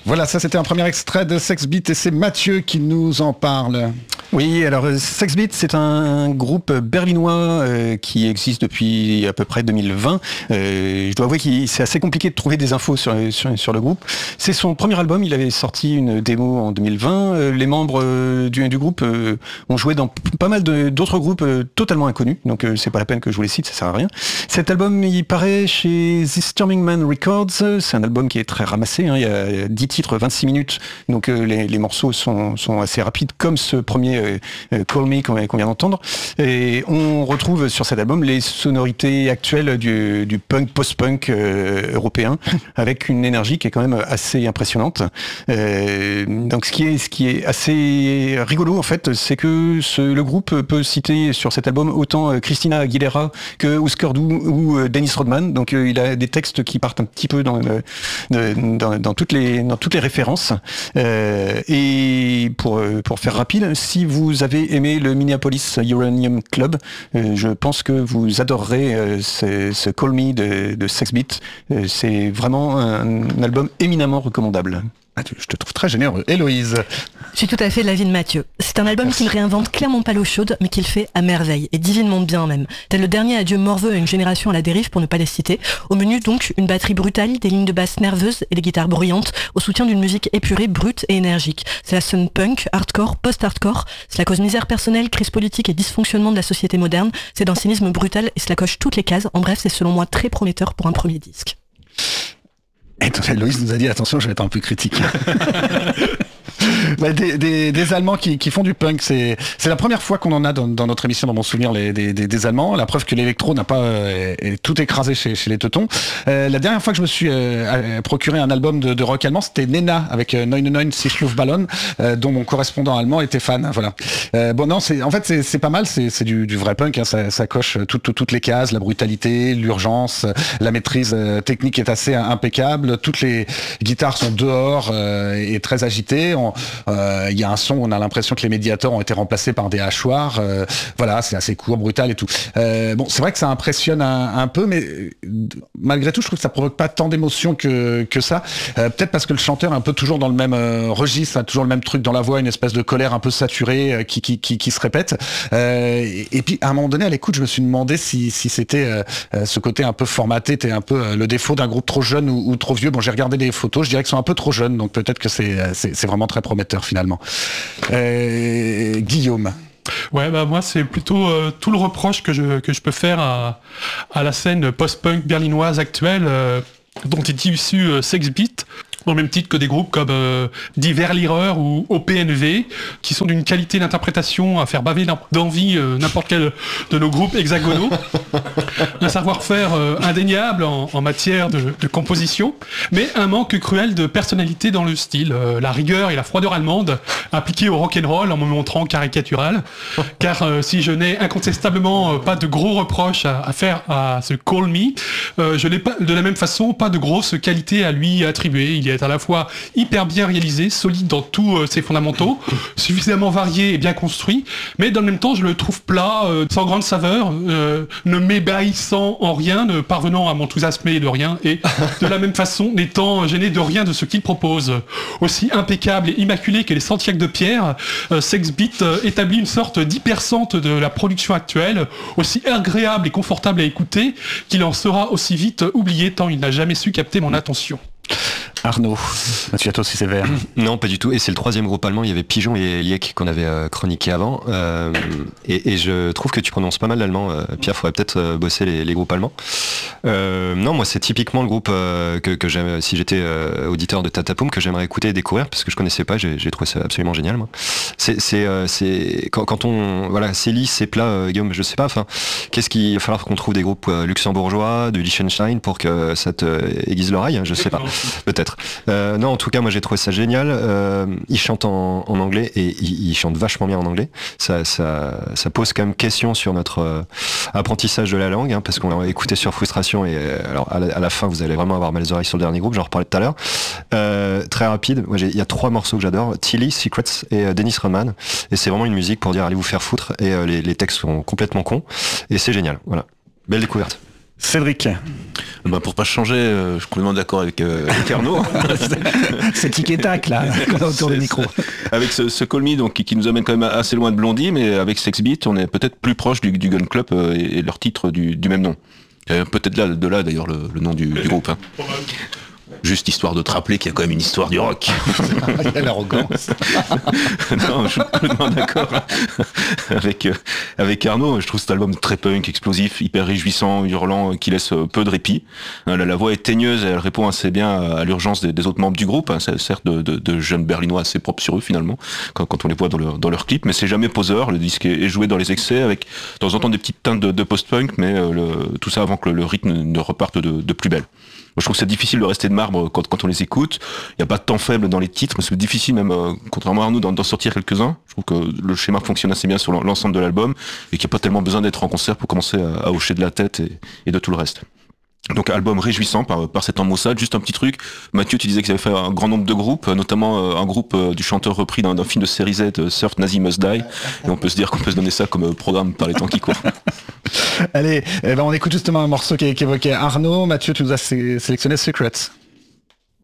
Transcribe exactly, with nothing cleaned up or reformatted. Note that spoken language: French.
Voilà, ça c'était un premier extrait de Sex Beat et c'est Mathieu qui nous en parle. Oui, alors Sex Beat, c'est un groupe berlinois euh, qui existe depuis à peu près deux mille vingt. Euh, je dois avouer que c'est assez compliqué de trouver des infos sur, sur, sur le groupe. C'est son premier album, il avait sorti une démo en deux mille vingt. Euh, les membres euh, du, du groupe euh, ont joué dans p- pas mal de, d'autres groupes euh, totalement inconnus, donc euh, c'est pas la peine que je vous les cite, ça sert à rien. Cet album, il paraît chez This Charming Man Records. C'est un album qui est très ramassé, hein. Il y a dix titres, vingt-six minutes, donc euh, les, les morceaux sont, sont assez rapides, comme ce premier euh, Call Me qu'on, qu'on vient d'entendre. Et on retrouve sur cet album les sonorités actuelles du, du punk, post-punk euh, européen, avec une énergie qui est quand même assez impressionnante. Euh, donc ce qui est, ce qui est assez rigolo en fait, c'est que ce, le groupe peut citer sur cet album autant Christina Aguilera que Husker Du ou euh, Dennis Rodman. Donc euh, il a des textes qui partent un petit peu dans, le, de, dans, dans toutes les dans toutes les références. Euh, et pour pour faire rapide, si vous avez aimé le Minneapolis Uranium Club, euh, je pense que vous adorerez euh, ce, ce Call Me de, de Sex Beat. Euh, c'est vraiment un, un album éminemment recommandable. Ah, je te trouve très généreux. Héloïse. Je suis tout à fait de l'avis de Mathieu. C'est un album qui ne réinvente clairement pas l'eau chaude, mais qui le fait à merveille, et divinement bien même. Tel le dernier adieu morveux à une génération à la dérive, pour ne pas les citer. Au menu donc, une batterie brutale, des lignes de basse nerveuses et des guitares bruyantes, au soutien d'une musique épurée, brute et énergique. C'est la sun punk, hardcore, post-hardcore. Cela cause misère personnelle, crise politique et dysfonctionnement de la société moderne. C'est d'un cynisme brutal et cela coche toutes les cases. En bref, c'est selon moi très prometteur pour un premier disque. Et Loïs nous a dit attention, je vais être un peu critique. Bah, des, des, des Allemands qui, qui font du punk, c'est, c'est la première fois qu'on en a dans, dans notre émission, dans mon souvenir, les, des, des, des Allemands. La preuve que l'électro n'a pas euh, est tout écrasé chez, chez les Teutons. Euh, la dernière fois que je me suis euh, procuré un album de, de rock allemand, c'était Nena avec euh, neunundneunzig Luftballon, euh, dont mon correspondant allemand était fan. Voilà. Euh, bon non, c'est en fait c'est, c'est pas mal, c'est, c'est du, du vrai punk. Hein, ça, ça coche tout, tout, toutes les cases, la brutalité, l'urgence, la maîtrise euh, technique est assez impeccable. Toutes les guitares sont dehors euh, et très agitées. On, Il euh, y a un son, on a l'impression que les médiators ont été remplacés par des hachoirs. Euh, voilà, c'est assez court, brutal et tout. Euh, bon, c'est vrai que ça impressionne un, un peu, mais malgré tout, je trouve que ça provoque pas tant d'émotions que que ça. Euh, peut-être parce que le chanteur est un peu toujours dans le même euh, registre, a toujours le même truc dans la voix, une espèce de colère un peu saturée euh, qui, qui qui qui se répète. Euh, et, et puis à un moment donné, à l'écoute, je me suis demandé si si c'était euh, ce côté un peu formaté, était un peu euh, le défaut d'un groupe trop jeune ou, ou trop vieux. Bon, j'ai regardé des photos, je dirais qu'ils sont un peu trop jeunes, donc peut-être que c'est c'est, c'est vraiment très prometteur finalement. Euh, Guillaume. Ouais, bah moi c'est plutôt euh, tout le reproche que je que je peux faire à à la scène post-punk berlinoise actuelle euh, dont est issu euh, Sex Beat, au même titre que des groupes comme euh, Die Verlierer ou O P N V, qui sont d'une qualité d'interprétation à faire baver d'envie euh, n'importe quel de nos groupes hexagonaux. Un savoir-faire euh, indéniable en, en matière de, de composition, mais un manque cruel de personnalité dans le style. Euh, la rigueur et la froideur allemande appliquées au rock'n'roll en me montrant caricatural. Car euh, si je n'ai incontestablement euh, pas de gros reproches à, à faire à ce Call Me, euh, je n'ai pas de la même façon pas de grosses qualités à lui attribuer. Il est à la fois hyper bien réalisé, solide dans tous euh, ses fondamentaux, suffisamment varié et bien construit, mais dans le même temps je le trouve plat, euh, sans grande saveur, euh, ne m'ébahissant en rien, ne parvenant à m'enthousiasmer de rien, et de la même façon n'étant gêné de rien de ce qu'il propose. Aussi impeccable et immaculé que les Santiago de Pierre, euh, Sex Beat euh, établit une sorte d'hypercentre de la production actuelle, aussi agréable et confortable à écouter qu'il en sera aussi vite oublié tant il n'a jamais su capter mon attention. Arnaud, tu as toi aussi sévère. Non, pas du tout. Et c'est le troisième groupe allemand. Il y avait Pigeon et Liek qu'on avait euh, chroniqué avant. Euh, et, et je trouve que tu prononces pas mal l'allemand. Euh, Pierre, faudrait peut-être euh, bosser les, les groupes allemands. Euh, non, moi, c'est typiquement le groupe euh, que, que j'aime. Si j'étais euh, auditeur de Tatapoum, que j'aimerais écouter et découvrir, parce que je connaissais pas. J'ai, j'ai trouvé ça absolument génial. Moi, c'est, c'est, euh, c'est quand, quand on, voilà, c'est lisse, c'est plat. Euh, Guillaume, je sais pas. Enfin, qu'est-ce qu'il va falloir qu'on trouve des groupes euh, luxembourgeois, du Liechtenstein, pour que ça te aiguise l'oreille. Je sais pas. Peut-être. Euh, non, en tout cas, moi j'ai trouvé ça génial. Euh, il chante en, en anglais et il, il chante vachement bien en anglais. Ça, ça, ça pose quand même question sur notre euh, apprentissage de la langue, hein, parce qu'on l'a écouté sur Frustration et euh, alors à la, à la fin vous allez vraiment avoir mal aux oreilles sur le dernier groupe. J'en reparlais tout à l'heure. Euh, très rapide. Moi, il y a trois morceaux que j'adore: Tilly, Secrets et euh, Dennis Rodman. Et c'est vraiment une musique pour dire allez vous faire foutre. Et euh, les, les textes sont complètement cons et c'est génial. Voilà, belle découverte. Cédric. Bah pour pas changer, euh, je suis complètement d'accord avec, euh, avec Arnaud. C'est tic et tac là, autour du micro. Avec ce, ce Call Me donc, qui, qui nous amène quand même assez loin de Blondie, mais avec Sex Beat, on est peut-être plus proche du, du Gun Club euh, et, et leur titre du, du même nom. Euh, peut-être là, de là d'ailleurs le, le nom du, du groupe. Hein. Juste histoire de te rappeler qu'il y a quand même une histoire du rock. Il y a l'arrogance. Non, je suis complètement d'accord avec, euh, avec Arnaud. Je trouve cet album très punk, explosif, hyper réjouissant, hurlant, qui laisse peu de répit. La, la voix est teigneuse et elle répond assez bien à, à l'urgence des, des autres membres du groupe. C'est certes de, de, de jeunes berlinois assez propres sur eux finalement, quand, quand on les voit dans leur, dans leur clip, mais c'est jamais poseur. Le disque est, est joué dans les excès avec de temps en temps des petites teintes de, de post-punk, mais euh, le, tout ça avant que le, le rythme ne reparte de, de plus belle. Moi, je trouve que c'est difficile de rester de marbre quand, quand on les écoute. Il n'y a pas de temps faible dans les titres, mais c'est difficile même, euh, contrairement à nous, d'en, d'en sortir quelques-uns. Je trouve que le schéma fonctionne assez bien sur l'ensemble de l'album et qu'il n'y a pas tellement besoin d'être en concert pour commencer à, à hocher de la tête et, et de tout le reste. Donc album réjouissant par, par cette embaussade. Juste un petit truc, Mathieu, tu disais qu'ils avaient fait un grand nombre de groupes, notamment euh, un groupe euh, du chanteur repris d'un, d'un film de série Z, euh, Surf Nazi Must Die, et on peut se dire qu'on peut se donner ça comme euh, programme par les temps qui courent. Allez, eh ben on écoute justement un morceau qui, qui évoquait Arnaud. Mathieu, tu nous as sé- sélectionné Secrets.